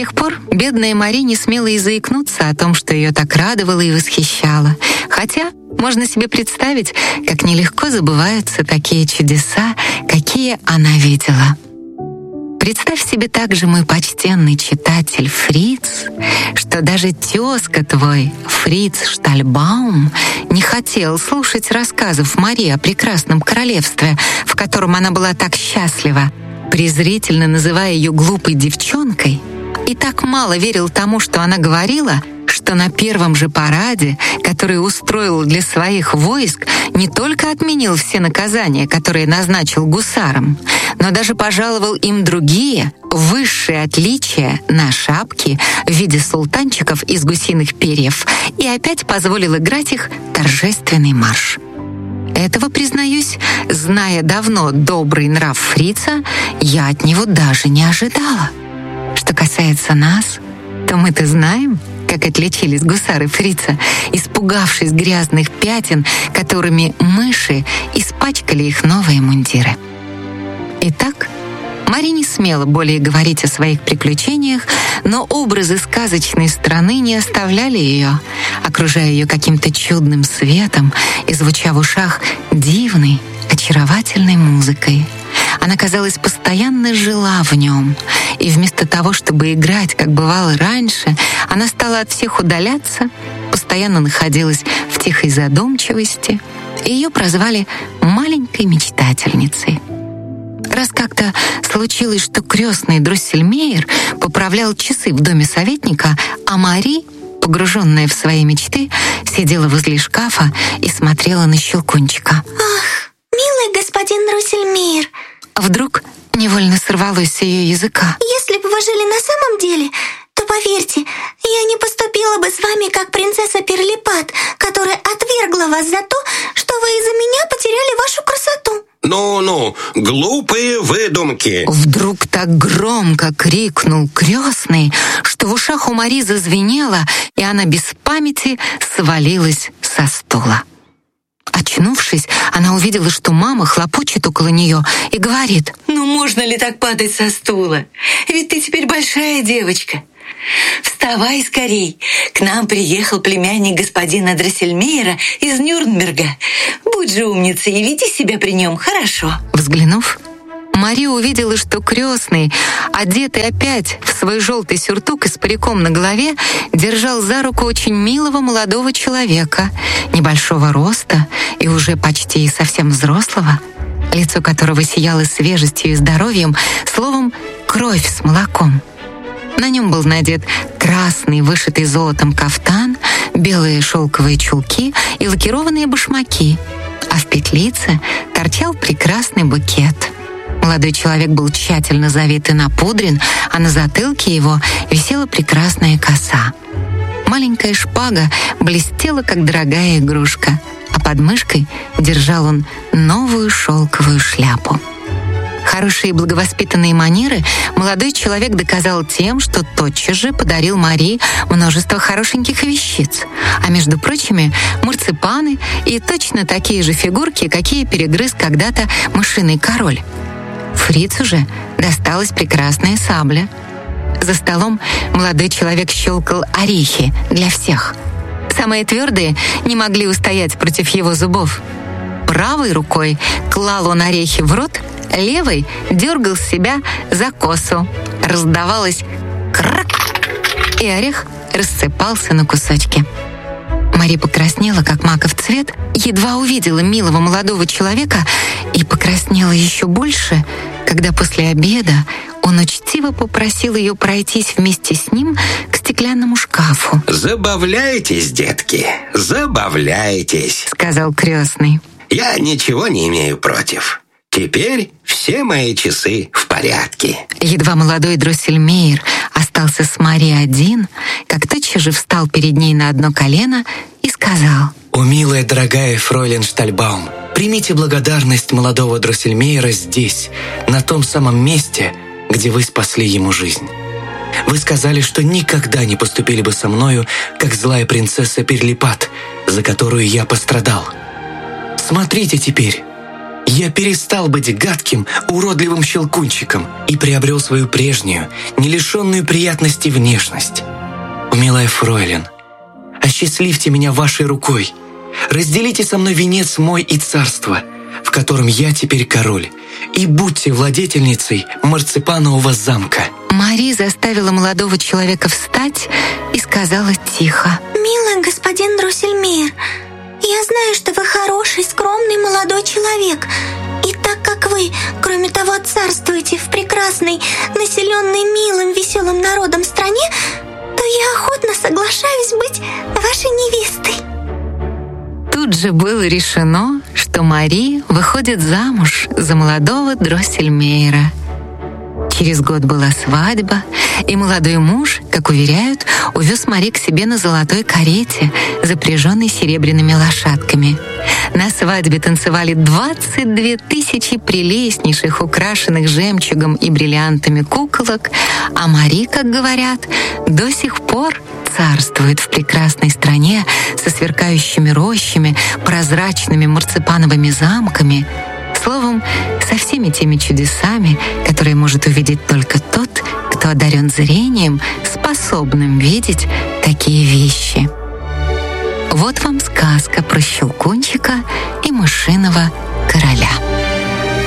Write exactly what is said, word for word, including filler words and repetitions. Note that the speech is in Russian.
тех пор бедная Мари не смела и заикнуться о том, что ее так радовало и восхищало. Хотя можно себе представить, как нелегко забываются такие чудеса, какие она видела. Представь себе также, мой почтенный читатель Фриц, что даже тезка твой, Фриц Штальбаум, не хотел слушать рассказов Мари о прекрасном королевстве, в котором она была так счастлива, презрительно называя ее глупой девчонкой, и так мало верил тому, что она говорила, что на первом же параде, который устроил для своих войск, не только отменил все наказания, которые назначил гусарам, но даже пожаловал им другие, высшие отличия на шапки в виде султанчиков из гусиных перьев и опять позволил играть их торжественный марш. Этого, признаюсь, зная давно добрый нрав Фрица, я от него даже не ожидала. Что касается нас, то мы-то знаем, как отличились гусары Фрица, испугавшись грязных пятен, которыми мыши испачкали их новые мундиры. Итак, Мари не смела более говорить о своих приключениях, но образы сказочной страны не оставляли ее, окружая ее каким-то чудным светом и звуча в ушах дивной, очаровательной музыкой. Она, казалось, постоянно жила в нем, и вместо того, чтобы играть, как бывало раньше, она стала от всех удаляться, постоянно находилась в тихой задумчивости, и ее прозвали «маленькой мечтательницей». Раз как-то случилось, что крестный Дроссельмейр поправлял часы в доме советника, а Мари, погруженная в свои мечты, сидела возле шкафа и смотрела на Щелкунчика. «Ах, милый господин Дроссельмейр!» Вдруг невольно сорвалось с ее языка. «Если бы вы жили на самом деле, то, поверьте, я не поступила бы с вами, как принцесса Перлипат, которая отвергла вас за то, что вы из-за меня потеряли вашу красоту». «Ну-ну, глупые выдумки!» Вдруг так громко крикнул крестный, что в ушах у Мари зазвенело, и она без памяти свалилась со стула. Очнувшись, она увидела, что мама хлопочет около нее и говорит: «Ну можно ли так падать со стула? Ведь ты теперь большая девочка. Вставай скорей, к нам приехал племянник господина Дроссельмейра из Нюрнберга. Будь же умницей и веди себя при нем хорошо». Взглянув, Мари увидела, что крестный, одетый опять в свой желтый сюртук и с париком на голове, держал за руку очень милого молодого человека, небольшого роста и уже почти совсем взрослого, лицо которого сияло свежестью и здоровьем, словом, кровь с молоком. На нем был надет красный, вышитый золотом кафтан, белые шелковые чулки и лакированные башмаки, а в петлице торчал прекрасный букет. Молодой человек был тщательно завит и напудрен, а на затылке его висела прекрасная коса. Маленькая шпага блестела, как дорогая игрушка, а под мышкой держал он новую шелковую шляпу. Хорошие и благовоспитанные манеры молодой человек доказал тем, что тотчас же подарил Мари множество хорошеньких вещиц, а между прочими марципаны и точно такие же фигурки, какие перегрыз когда-то мышиный король. Фрицу же досталась прекрасная сабля. За столом молодой человек щелкал орехи для всех. Самые твердые не могли устоять против его зубов. Правой рукой клал он орехи в рот, левой дергал себя за косу. Раздавалось крак, и орех рассыпался на кусочки. Мари покраснела, как маков цвет, едва увидела милого молодого человека и покраснела еще больше, когда после обеда он учтиво попросил ее пройтись вместе с ним к стеклянному шкафу. «Забавляйтесь, детки, забавляйтесь», — сказал крестный. «Я ничего не имею против. Теперь все мои часы в порядке». Едва молодой Дроссельмейр остался с Мари один, как тотчас же встал перед ней на одно колено и сказал: «О, милая, дорогая фройлен Штальбаум, примите благодарность молодого Дроссельмейра здесь, на том самом месте, где вы спасли ему жизнь. Вы сказали, что никогда не поступили бы со мною, как злая принцесса Перлипат, за которую я пострадал. Смотрите теперь, я перестал быть гадким, уродливым щелкунчиком и приобрел свою прежнюю, не лишенную приятности внешность. Милая фройлен, осчастливьте меня вашей рукой. Разделите со мной венец мой и царство, в котором я теперь король, и будьте владетельницей марципанового замка». Мари заставила молодого человека встать и сказала тихо: «Милый господин Дроссельмейр, я знаю, что вы хороший, скромный молодой человек. И так как вы, кроме того, царствуете в прекрасной, населенной милым, веселым народом стране, то я охотно соглашаюсь быть вашей невестой». Тут же было решено, что Мари выходит замуж за молодого Дроссельмейра. Через год была свадьба, и молодой муж, как уверяют, увез Мари к себе на золотой карете, запряженной серебряными лошадками. На свадьбе танцевали двадцать две тысячи прелестнейших, украшенных жемчугом и бриллиантами куколок, а Мари, как говорят, до сих пор царствует в прекрасной стране со сверкающими рощами, прозрачными марципановыми замками, словом, со всеми теми чудесами, которые может увидеть только тот, кто одарен зрением, способным видеть такие вещи. Вот вам сказка про Щелкунчика и мышиного короля.